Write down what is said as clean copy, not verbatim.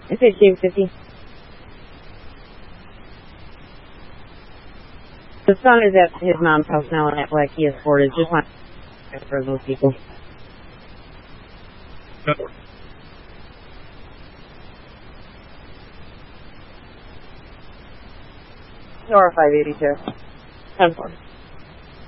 It's 1850. The son is at his mom's house now in that black Kia Sportage. Just want for those people. Nora 582. 10-4.